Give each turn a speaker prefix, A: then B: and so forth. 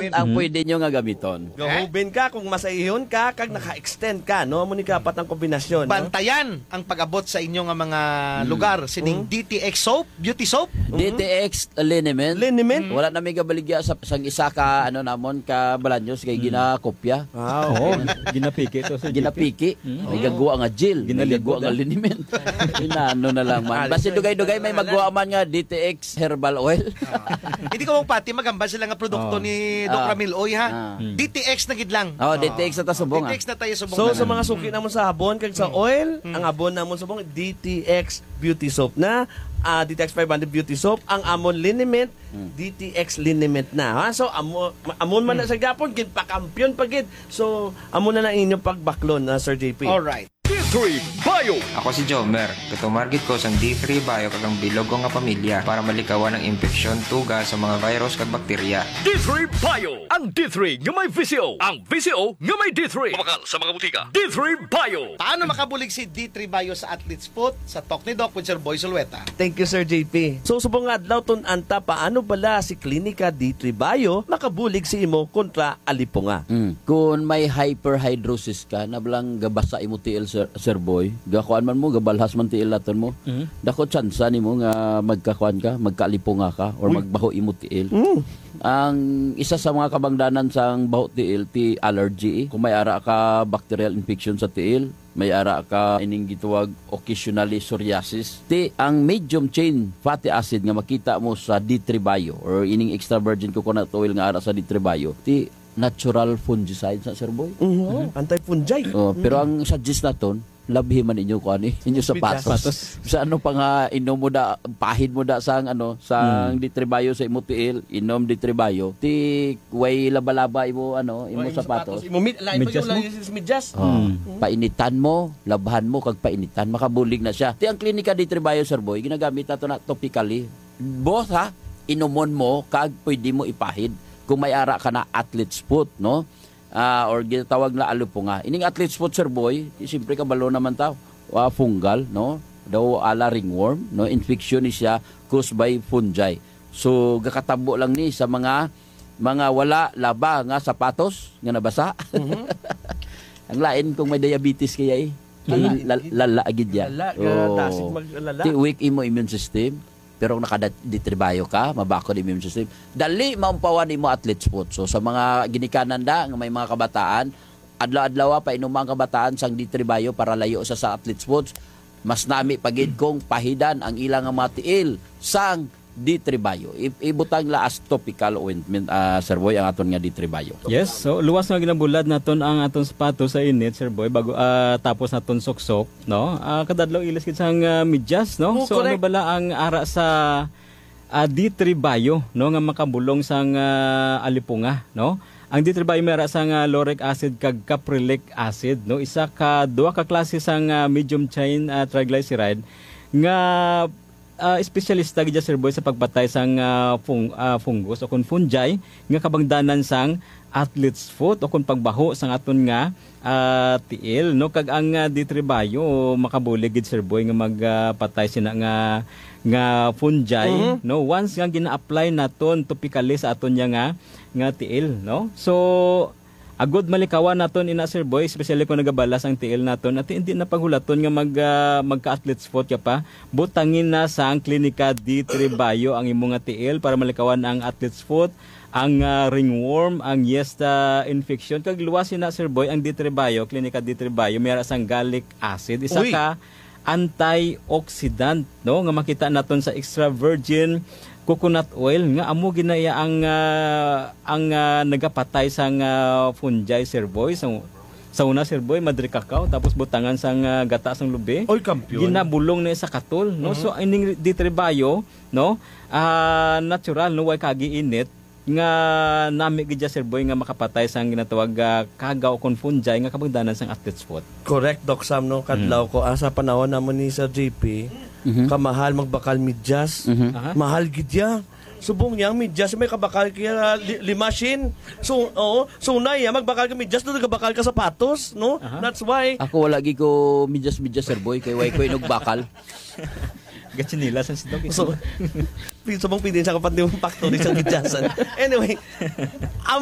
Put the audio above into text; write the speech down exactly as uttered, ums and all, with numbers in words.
A: ang pwede nyo nga gamiton.
B: Gahubin ka kung masayihon ka, kag naka-extend ka, no? Muni ka patang kombinasyon.
C: Bantayan ang pag-abot sa inyo nga mga lugar. Sining D T X soap, beauty soap.
A: D T X liniment.
B: Liniment?
A: Wala na may gabaligya sa sang isa ka ano namon ka balanyos kay ginakopya.
B: Ah,
D: Oo, ginapiki to sa
A: Ginapiki. May gagawa nga gel, may gagawa nga liniment. Inaano na lang man. Basta dugay-dugay may magawa man nga D T X herbal oil.
C: Hindi ko mong pati magamba sila nga produkto ni Doc
A: Ah.
C: Ramil Oy ha.
A: Ah.
C: D T X na gid lang.
A: Oh, D T X na ta subong.
C: D T
A: ah.
C: X na tayo subong.
B: So
C: na
B: sa
C: lang.
B: mga suki namon sa habon kag sa oil, ang habon namon sa bong D T X beauty soap na ah, D T X five hundred beauty soap, ang amon liniment D T X liniment na ha. So amon amon man na sa gapon gid pakampyon pa gid. So amon na na inyong pagbaklon na Sir J P.
C: All right.
E: D three Bio.
F: Ako si Jomer. Katumargit ko sa D three Bio kagang bilog ko nga pamilya para malikawan ang infeksyon, tuga sa mga virus kag bakterya.
E: D three Bio. Ang D three nga may V C O. Ang V C O nga may D three. Mabakal sa mga butika. D three Bio.
C: Paano makabulig si D three Bio sa Athlete's Foot sa Talk ni Doc with Sir Boy Sulueta?
B: Thank you, Sir J P. So, subong adlaw ton anta, paano bala si Klinika D three Bio makabulig si imo kontra alipunga?
A: Mm. Kung may hyperhidrosis ka, nablang gabasa imo tiil, sir, sir boy, gakuan man mo, gabalhas man tiil laton mo, mm. dako tsansa nimo nga magkakuan ka, magkalipunga ka, or magbaho imo tiil. Mm. Ang isa sa mga kabangdanan sang baho tiil, ti allergy. Kung may ara ka bacterial infection sa tiil, may ara ka ining gituwag occasionally psoriasis. Ti ang medium chain fatty acid nga makita mo sa D three Bio or ining extra virgin coconut oil nga ara sa D three Bio, ti natural fungicide sa Sir Boy.
B: Mm-hmm. Mm-hmm. Anti-fungi.
A: Oh, pero ang suggest naton, labhi man inyo ko ani, inyo sa patos. Sa ano pa nga inom mo da, pahid mo da sang ano, sang mm. D three Bio sa imo tiil, inom D three Bio, ti way laba-laba imo ano, imo sapatos.
B: Imo mid, lain pa yung lang yung medyas.
A: Oh, mm. Painitan mo, labhan mo kag painitan, makabulig na siya. Ti ang klinika D three Bio, Sir Boy, ginagamit nato na topically. Both ha, inomon mo kag pwede mo ipahid kung may ara ka na athlete's foot, no? Uh, or ginatawag na alupunga. Ining athlete's foot, Sir Boy, siyempre kabalo naman tao. Uh, fungal, no? Daw ala ringworm, no? Infection ni siya caused by fungi. So, gakatabo lang ni sa mga mga wala laba nga sapatos nga nabasa. Mm-hmm. Ang lain kung may diabetes kaya eh. Lala agid ya.
B: Lala, oh. Dasig maglala.
A: Ti weak imo immune system. Pero kung nakaditribayo ka, mabako di immune system. Dali, maumpawan mo athlete's foot. So, sa mga ginikanan da, nga may mga kabataan, adlaw-adlaw pa inumang kabataan sang ditribayo para layo sa sa athlete's foot. Mas nami pagid kong pahidan ang ilang mga tiil sang D three Bio. Ibutang la as topical ointment, uh, Sir Boy, ang aton nga D three Bio.
D: Yes, so luwas nga ginabulad naton ang aton sapato sa init, Sir Boy, bago uh, tapos naton soksok, no? Uh, kadadlaw ilis kit sang uh, medyas, no? Oh, so correct. Ano bala ang ara sa uh, D three Bio, no, nga makabulong sang uh, alipunga, no? Ang D three Bio may ara sang uh, lauric acid kag caprylic acid, no? Isa ka duha ka klase sang uh, medium chain uh, triglyceride nga Uh, espesyalista gid Sir Boy sa pagpatay sang uh, fung, uh, fungus o kun fungi nga kabangdanan sang athlete's foot o kun pagbaho sang aton nga uh, tiil, no? Kag ang uh, D three Bio makabulig gid Sir Boy nga magpatay uh, sina nga nga fungi, mm-hmm. no? Once nga gina-apply naton topically sa aton nga nga tiil, no? So agud malikawan naton ina Sir Boy, especially kung nagabalas ang tiil naton at hindi na paghulaton nga mag uh, magka-athlete's foot ka pa, butangin na sa ang klinika D three Bio ang imong nga tiil para malikawan ang athlete's foot, ang uh, ringworm, ang yesta infection. Kag luwasin na Sir Boy ang D three Bio, klinika D three Bio, mayara sang gallic acid, isa Uy. ka antioxidant, no, nga makita naton sa extra virgin coconut oil nga amo ginaya ang uh, ang uh, nagapatay sang uh, fungi, Sir Boy. So, sa una Sir Boy madri kakao tapos butangan sang uh, gata sang lubi.
B: Oy, kampiyon.
D: Ginabulong na sa katol, no? Uh-huh. So ining D three Bio, no? Uh, natural no way kagi init nga nami gid Sir Boy nga makapatay sang ginatawag uh, kagaw kon fungi nga kabangdanan sang athlete's foot.
B: Correct, Doc Sam, no? Kadlaw ko asa panahon namon ni Sir J P. Mm-hmm. Kamahal magbakal medyas. Mm-hmm. Mahal gid ya. Subong niya medyas may kabakal kaya li, limasin. So oo, so unay magbakal ka medyas do nagbakal ka sapatos, no? Uh-huh. That's why
A: ako wala gi ko medyas-medyas Sir Boy kay way ko inugbakal.
D: Gatsinila sa sidok.
B: So, subong pidin sa kapat ni factory sa medyasan. Anyway,